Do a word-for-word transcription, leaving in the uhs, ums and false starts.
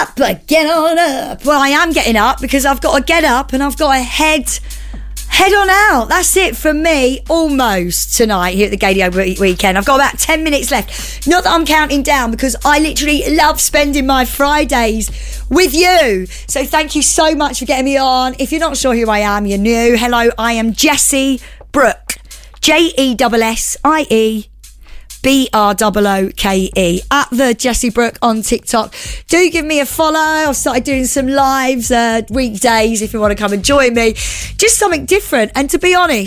up, get on up. Well, I am getting up because I've got to get up and I've got to head head on out. That's it from me, almost, tonight here at the Gaydio Weekend. I've got about ten minutes left. Not that I'm counting down, because I literally love spending my Fridays with you. So thank you so much for getting me on. If you're not sure who I am, you're new. Hello, I am Jessie Brooke. J E S S I E B R O O K E, at the Jessie Brooke on TikTok. Do give me a follow. I've started doing some lives uh, weekdays if you want to come and join me. Just something different. And to be honest,